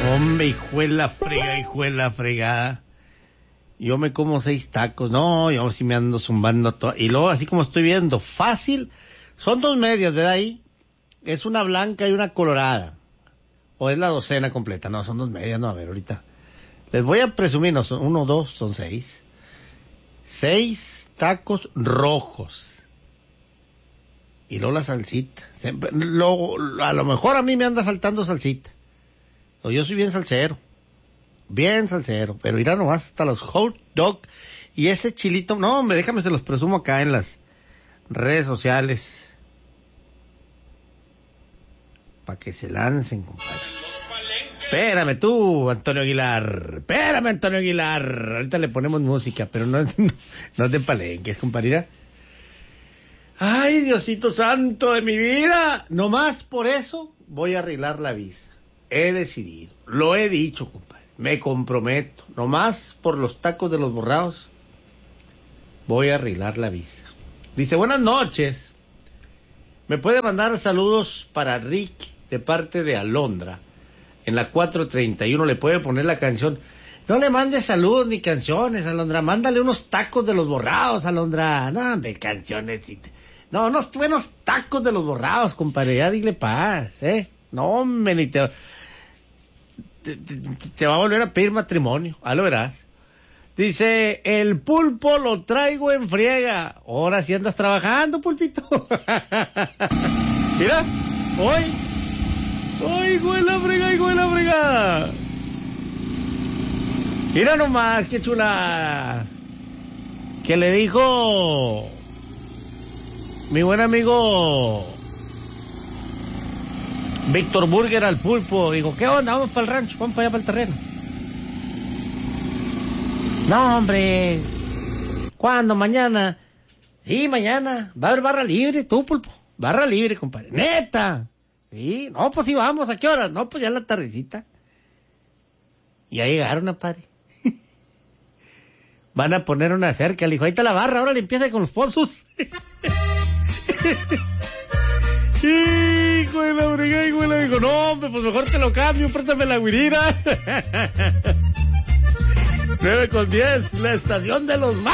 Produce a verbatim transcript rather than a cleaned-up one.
Hombre, hijuela frega, hijuela fregada. Yo me como seis tacos. No, yo sí me ando zumbando todo. Y luego, así como estoy viendo, fácil. Son dos medias, ¿verdad? Ahí. Es una blanca y una colorada. O es la docena completa. No, son dos medias. No, a ver, ahorita. Les voy a presumir. No, son uno, dos, son seis. Seis tacos rojos. Y luego la salsita. Siempre, lo, a lo mejor a mí me anda faltando salsita. O yo soy bien salsero. Bien salsero. Pero mira nomás hasta los hot dog. Y ese chilito. No, hombre, déjame se los presumo acá en las redes sociales. Para que se lancen, compadre. Espérame tú, Antonio Aguilar. Espérame, Antonio Aguilar. Ahorita le ponemos música, pero no, no, no es de palenques, compadre. Ay, Diosito santo de mi vida. Nomás por eso voy a arreglar la visa. He decidido. Lo he dicho, compadre. Me comprometo. Nomás por los tacos de los borrados voy a arreglar la visa. Dice, buenas noches. ¿Me puede mandar saludos para Rick de parte de Alondra? En la cuatro treinta y uno le puede poner la canción. No le mande saludos ni canciones, Alondra. Mándale unos tacos de los borrados, Alondra. No, hombre, canciones. No, unos buenos tacos de los borrados, compadre. Ya dile paz, ¿eh? No, hombre, ni te... Te, te, te va a volver a pedir matrimonio. Ah, lo verás. Dice, el pulpo lo traigo en friega. Ahora sí andas trabajando, pulpito. Mira, hoy... ¡Ay, güey, la frega, ay, güey, la frega! Mira nomás, qué chula. Que le dijo mi buen amigo Víctor Burger al pulpo. Dijo, ¿qué onda? Vamos para el rancho, vamos para allá, para el terreno. No, hombre. ¿Cuándo? Mañana. Sí, mañana. Va a haber barra libre, tú, pulpo. Barra libre, compadre. ¡Neta! Sí, no, pues sí vamos, ¿a qué hora? No, pues ya en la tardecita. Y ya llegaron a padre. Van a poner una cerca, le dijo, ahí está la barra, ahora le empieza con los pozos. Hijo de la brigada, hijo de la... Dijo, no, hombre, pues mejor te lo cambio, préstame la guirina. nueve con diez, la estación de los más.